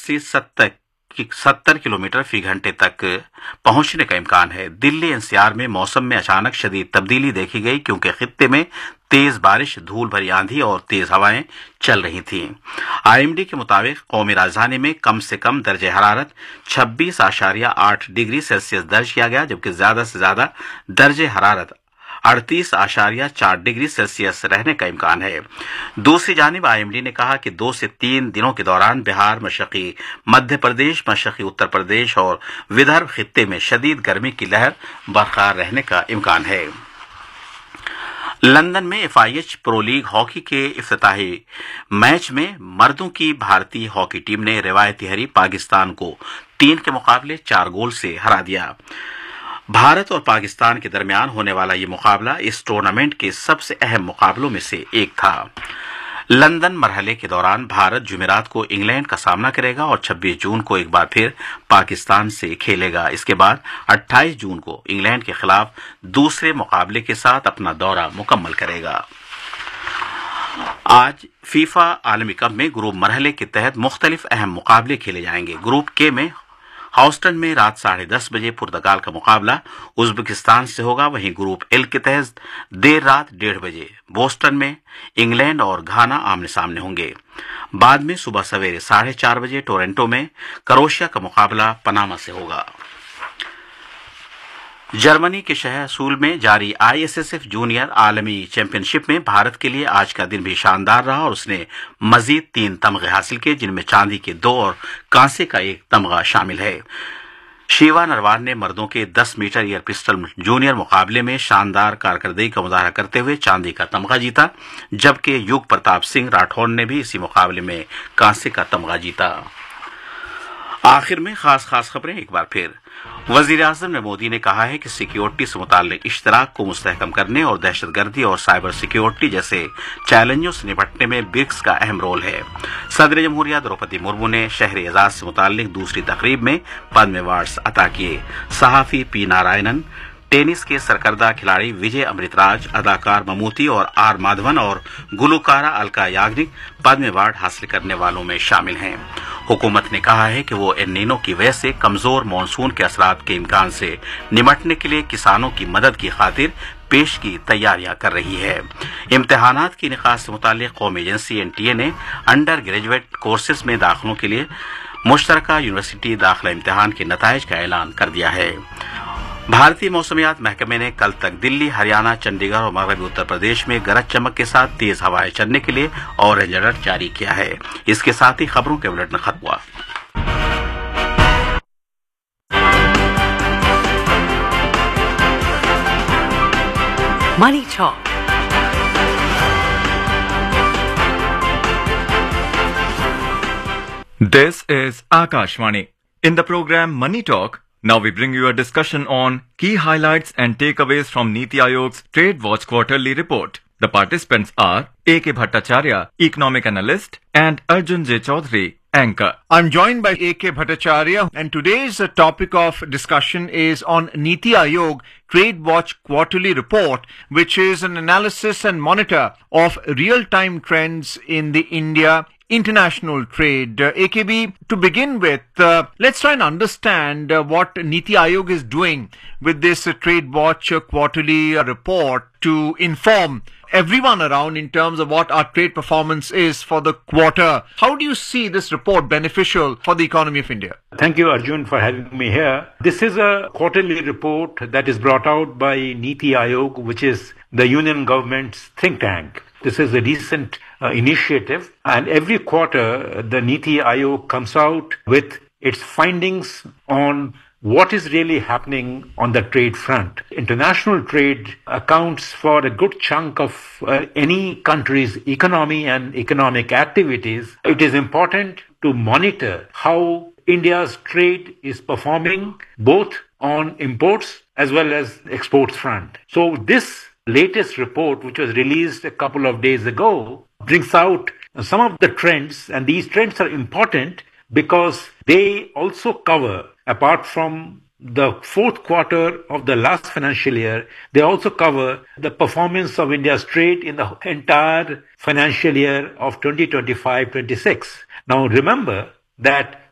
से 70 किलोमीटर फी घंटे तक पहुंचने का इम्कान है। दिल्ली एनसीआर में मौसम में अचानक शदीद तब्दीली देखी गई क्योंकि खित्ते में तेज बारिश, धूल भरी आंधी और तेज हवाएं चल रही थीं। आईएमडी के मुताबिक कौमी राजधानी में कम से कम दर्जे हरारत 26.8 डिग्री सेल्सियस दर्ज किया गया, जबकि ज्यादा से ज्यादा दर्जे हरारत 38.4 डिग्री सेल्सियस रहने का इम्कान है। दूसरी जानिब आईएमडी ने कहा कि 2 से 3 दिनों के दौरान बिहार, मशरकी मध्य प्रदेश, मशरकी उत्तर प्रदेश और विदर्भ खित्ते में शदीद गर्मी की लहर बरकरार रहने का इम्कान है। लंदन में FIH प्रो लीग हॉकी के इफ्तिताही मैच में मर्दों की भारतीय हॉकी टीम ने रिवायती हरीफ पाकिस्तान को 3 के मुकाबले 4 गोल से हरा दिया। भारत और पाकिस्तान के दरमियान होने वाला ये मुकाबला इस टूर्नामेंट के सबसे अहम मुकाबलों में से एक था। लंदन मरहले के दौरान भारत जुमेरात को इंग्लैंड का सामना करेगा और 26 जून को एक बार फिर पाकिस्तान से खेलेगा। इसके बाद 28 जून को इंग्लैंड के खिलाफ दूसरे मुकाबले के साथ अपना दौरा मुकम्मल करेगा। आज फीफा आलमी कप में ग्रुप मरहले के तहत मुख्तलिफ अहम मुकाबले खेले जाएंगे। ग्रुप के में ह्यूस्टन में रात 10:30 बजे पुर्तगाल का मुकाबला उज्बेकिस्तान से होगा। वहीं ग्रुप एल के तहत देर रात 1:30 बजे बोस्टन में इंग्लैंड और घाना आमने सामने होंगे। बाद में सुबह सवेरे 4:30 बजे टोरंटो में क्रोएशिया का मुकाबला पनामा से होगा। जर्मनी के शहर सूल में जारी ISSF जूनियर आलमी चैंपियनशिप में भारत के लिए आज का दिन भी शानदार रहा और उसने मजीद 3 तमगे हासिल किए, जिनमें चांदी के 2 और कांसे का 1 तमगा शामिल है। शिवा नरवान ने मर्दों के 10 मीटर एयर पिस्टल जूनियर मुकाबले में शानदार कारकर्दगी का मुजाहरा करते हुए चांदी का तमगा जीता, जबकि युग प्रताप सिंह राठौर ने भी इसी मुकाबले में कांसे का तमगा जीता। आखिर में खास खबरें एक बार फिर। वजीर-ए-आज़म ने मोदी ने कहा है कि सिक्योरिटी से मुताल्लिक इश्तराक को मुस्तहकम करने और दहशतगर्दी और साइबर सिक्योरिटी जैसे चैलेंजों से निपटने में ब्रिक्स का अहम रोल है। सदर जमहूरिया द्रौपदी मुर्मू ने शहर एजाज से मुताल्लिक दूसरी तकरीब में पद्म अवार्ड्स अता किए। सहाफी पी नारायणन, टेनिस के सरकर्दा खिलाड़ी विजय अमृतराज, अदाकार ममूटी और आर माधवन और गुलकारा अलका याग्निक पद्म अवार्ड हासिल करने वालों में शामिल हैं। हुकूमत ने कहा है कि वो एल नीनो की वजह से कमजोर मानसून के असरात के इम्कान से निपटने के लिए किसानों की मदद की खातिर पेश की तैयारियां कर रही है। इम्तिहानात की निकाह से मुताल्लिक कौमी एजेंसी NTA ने अंडर ग्रेजुएट कोर्सेज में दाखिलों के लिए मुश्तरका यूनिवर्सिटी दाखिला इम्तिहान के नताइज का ऐलान कर दिया है। भारतीय मौसमियात महकमे ने कल तक दिल्ली, हरियाणा, चंडीगढ़ और मगरबी उत्तर प्रदेश में गरज चमक के साथ तेज हवाएं चलने के लिए ऑरेंज अलर्ट जारी किया है। इसके साथ ही खबरों के बुलेटिन खत्म हुआ। Money Talk. This is Akashvani. In the program Money Talk, now we bring you a discussion on key highlights and takeaways from Niti Aayog's Trade Watch Quarterly Report. The participants are A.K. Bhattacharya, Economic Analyst, and Arjun J. Chaudhary, Anchor. I'm joined by A.K. Bhattacharya, and today's topic of discussion is on Niti Aayog Trade Watch Quarterly Report, which is an analysis and monitor of real-time trends in the India international trade. AKB, to begin with, let's try and understand what Niti Aayog is doing with this Trade Watch Quarterly Report to inform everyone around in terms of what our trade performance is for the quarter. How do you see this report beneficial for the economy of India? Thank you, Arjun, for having me here. This is a quarterly report that is brought out by Niti Aayog, which is the union government's think tank. This is a recent initiative, and every quarter the Niti Aayog comes out with its findings on what is really happening on the trade front. International trade accounts for a good chunk of any country's economy and economic activities. It is important to monitor how India's trade is performing both on imports as well as exports front. So this latest report, which was released a couple of days ago, brings out some of the trends, and these trends are important because they also cover, apart from the fourth quarter of the last financial year, they also cover the performance of India's trade in the entire financial year of 2025-26. Now remember that